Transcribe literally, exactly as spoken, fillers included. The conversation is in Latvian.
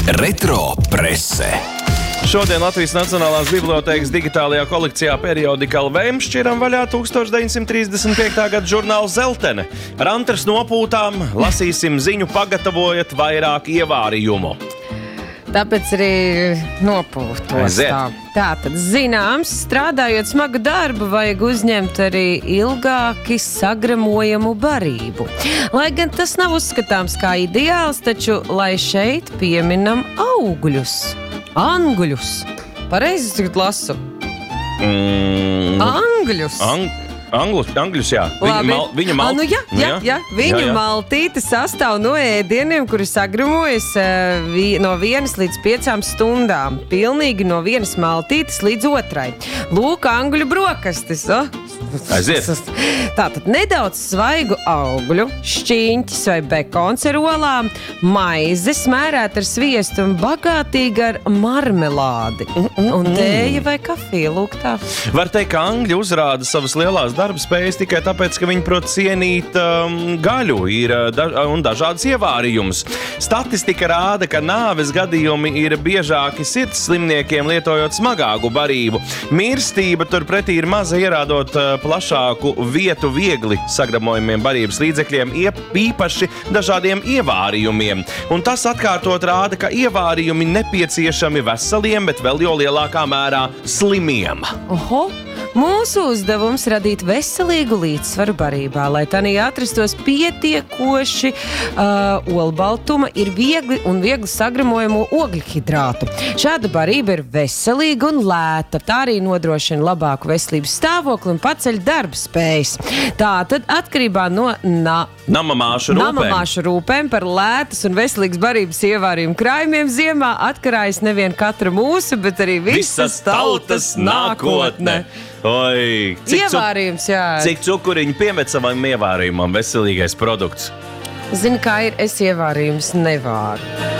Retro prese. Šodien Latvijas Nacionālās bibliotēkas digitālajā kolekcijā periodikāli Vēms šķiram vaļā tukstovš deviņsimt trīsdesmit piektā gada žurnālu Zeltene. Ar antras nopūtām lasīsim ziņu pagatavojot vairāk ievārījumu. Tāpēc arī nopūtos tā. Tātad, zināms, strādājot smagu darbu, vajag uzņemt arī ilgāki sagramojamu barību. Lai gan tas nav uzskatāms kā ideāls, taču, lai šeit pieminam augļus. Angļus. Pareizi tagad lasu. Mm. Angļus. Ang Anglus, angļus, jā. Viņa, mal, viņa mal... A, nu, jā, jā, jā. Viņa jā, jā. maltīte sastāv no ēdieniem, kuri sagrumojas uh, vi, no vienas līdz piecām stundām. Pilnīgi no vienas maltītes līdz otrai. Lūk, angļu brokastis. Oh. Aiziet. Tātad nedaudz svaigu augļu, šķīņķis vai bekons ar olām, maize smērēta ar sviestu un bagātīgi ar marmelādi. Un tēja vai kafija, lūk tā. Var teikt, ka angļi uzrāda savas lielās darba spējas tikai tāpēc, ka viņi prot cienīt um, gaļu ir, da un dažādas ievārījumus. Statistika rāda, ka nāves gadījumi ir biežāki sirds slimniekiem lietojot smagāku barību. Mirstība turpretī ir maza ierādot uh, plašāku vietu viegli sagramojumiem barības līdzekļiem, īpaši dažādiem ievārījumiem. Un tas atkārtot rāda, ka ievārījumi nepieciešami veseliem, bet vēl jo lielākā mērā slimiem. Oho! Mūsu uzdevums radīt veselīgu līdzsvaru barībā, lai tanī atrastos pietiekoši uh, olbaltuma, ir viegli un viegli sagramojamo ogļhidrātu. Šāda barība ir veselīga un lēta, tā arī nodrošina labāku veselības stāvokli un paceļ darba spējas. Tātad atkarībā no na namamāšu rūpēm. namamāšu rūpēm par lētas un veselīgas barības ievārījumu krājumiem ziemā atkarājas nevien katra mūsu, bet arī visas, visas tautas nākotne. Oi, cik, ievārījums, jā. Cik cukuriņu piemet savam ievārījumam veselīgais produkts? Zini, kā ir, es ievārījums nevāru.